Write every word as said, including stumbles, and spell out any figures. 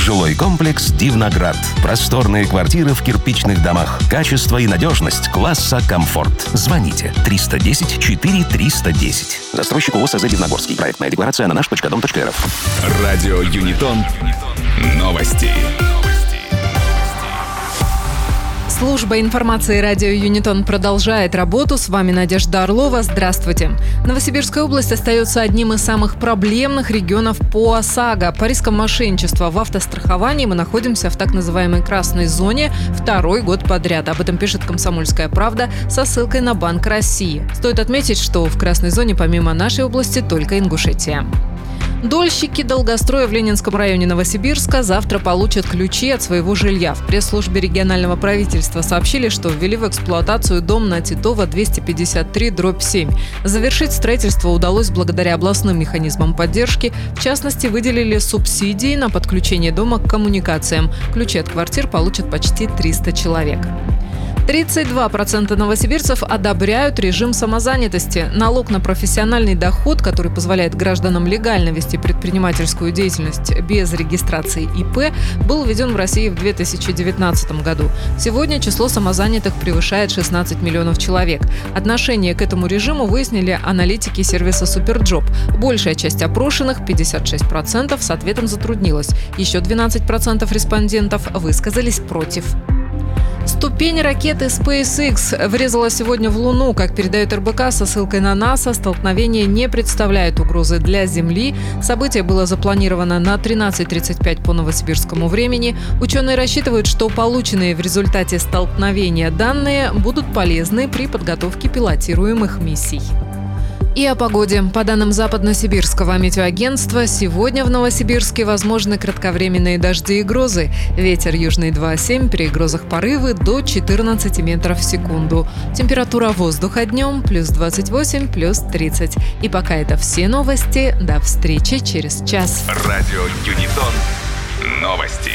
Жилой комплекс «Дивноград». Просторные квартиры в кирпичных домах. Качество и надежность класса комфорт. Звоните триста десять четыре триста десять. Застройщик ООО «СЗ Дивногорский». Проектная декларация на наш точка дом точка рф. Радио Юнитон. Новости. Служба информации радио Юнитон продолжает работу. С вами Надежда Орлова. Здравствуйте. Новосибирская область остается одним из самых проблемных регионов по ОСАГО. По рискам мошенничества в автостраховании мы находимся в так называемой красной зоне второй год подряд. Об этом пишет «Комсомольская правда» со ссылкой на Банк России. Стоит отметить, что в красной зоне помимо нашей области только Ингушетия. Дольщики долгостроя в Ленинском районе Новосибирска завтра получат ключи от своего жилья. В пресс-службе регионального правительства сообщили, что ввели в эксплуатацию дом на Титова двести пятьдесят три дробь семь. Завершить строительство удалось благодаря областным механизмам поддержки. В частности, выделили субсидии на подключение дома к коммуникациям. Ключи от квартир получат почти триста человек. тридцать два процента новосибирцев одобряют режим самозанятости. Налог на профессиональный доход, который позволяет гражданам легально вести предпринимательскую деятельность без регистрации ИП, был введен в России в две тысячи девятнадцатом году. Сегодня число самозанятых превышает шестнадцать миллионов человек. Отношение к этому режиму выяснили аналитики сервиса Суперджоп. Большая часть опрошенных, пятьдесят шесть процентов, с ответом затруднилась. Еще двенадцать процентов респондентов высказались против. Ступень ракеты SpaceX врезала сегодня в Луну. Как передает эр бэ ка со ссылкой на НАСА, столкновение не представляет угрозы для Земли. Событие было запланировано на тринадцать тридцать пять по новосибирскому времени. Ученые рассчитывают, что полученные в результате столкновения данные будут полезны при подготовке пилотируемых миссий. И о погоде. По данным Западно-Сибирского метеоагентства, сегодня в Новосибирске возможны кратковременные дожди и грозы. Ветер южный два семь, при грозах порывы до четырнадцати метров в секунду. Температура воздуха днем плюс двадцать восемь, плюс тридцать. И пока это все новости. До встречи через час. Радио Юнитон. Новости.